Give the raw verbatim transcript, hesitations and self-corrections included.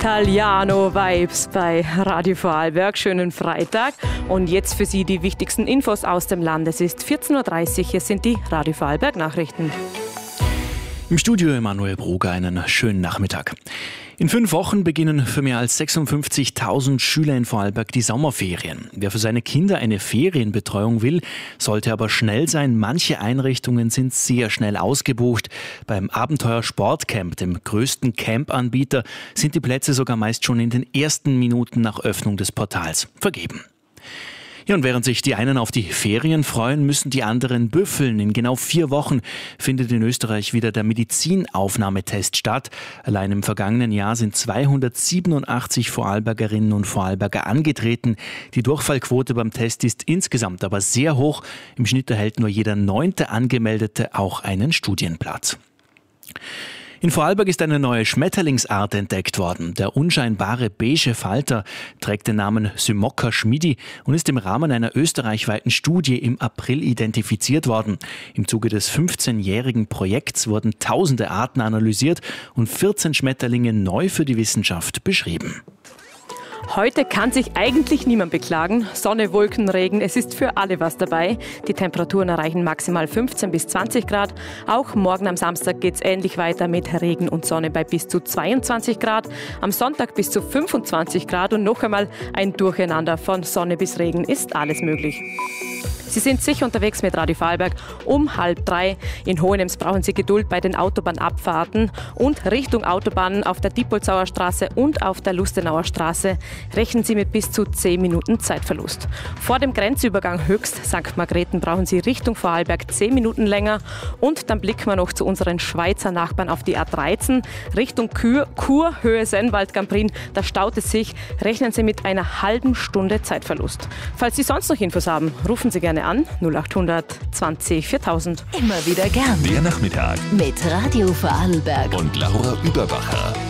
Italiano Vibes bei Radio Vorarlberg. Schönen Freitag. Und jetzt für Sie die wichtigsten Infos aus dem Land. Es ist vierzehn Uhr dreißig. Hier sind die Radio Vorarlberg Nachrichten. Im Studio Emanuel Broger, einen schönen Nachmittag. In fünf Wochen beginnen für mehr als sechsundfünfzigtausend Schüler in Vorarlberg die Sommerferien. Wer für seine Kinder eine Ferienbetreuung will, sollte aber schnell sein. Manche Einrichtungen sind sehr schnell ausgebucht. Beim Abenteuer Sportcamp, dem größten Campanbieter, sind die Plätze sogar meist schon in den ersten Minuten nach Öffnung des Portals vergeben. Ja, und während sich die einen auf die Ferien freuen, müssen die anderen büffeln. In genau vier Wochen findet in Österreich wieder der Medizinaufnahmetest statt. Allein im vergangenen Jahr sind zweihundertsiebenundachtzig Vorarlbergerinnen und Vorarlberger angetreten. Die Durchfallquote beim Test ist insgesamt aber sehr hoch. Im Schnitt erhält nur jeder neunte Angemeldete auch einen Studienplatz. In Vorarlberg ist eine neue Schmetterlingsart entdeckt worden. Der unscheinbare beige Falter trägt den Namen Symmokka schmidi und ist im Rahmen einer österreichweiten Studie im April identifiziert worden. Im Zuge des fünfzehnjährigen Projekts wurden tausende Arten analysiert und vierzehn Schmetterlinge neu für die Wissenschaft beschrieben. Heute kann sich eigentlich niemand beklagen. Sonne, Wolken, Regen, es ist für alle was dabei. Die Temperaturen erreichen maximal fünfzehn bis zwanzig Grad. Auch morgen am Samstag geht es ähnlich weiter mit Regen und Sonne bei bis zu zweiundzwanzig Grad. Am Sonntag bis zu fünfundzwanzig Grad und noch einmal ein Durcheinander von Sonne bis Regen ist alles möglich. Sie sind sicher unterwegs mit Radio Vorarlberg um halb drei. In Hohenems brauchen Sie Geduld bei den Autobahnabfahrten und Richtung Autobahnen auf der Diepolzauer Straße und auf der Lustenauer Straße rechnen Sie mit bis zu zehn Minuten Zeitverlust. Vor dem Grenzübergang Höchst Sankt Margrethen brauchen Sie Richtung Vorarlberg zehn Minuten länger. Und dann blicken wir noch zu unseren Schweizer Nachbarn auf die A dreizehn Richtung Chur, Chur Höhe Sennwald-Gamprin. Da staut es sich. Rechnen Sie mit einer halben Stunde Zeitverlust. Falls Sie sonst noch Infos haben, rufen Sie gerne an null achthundert zwanzig viertausend. Immer wieder gern. Der Nachmittag mit Radio Vorarlberg und Laura Überbacher.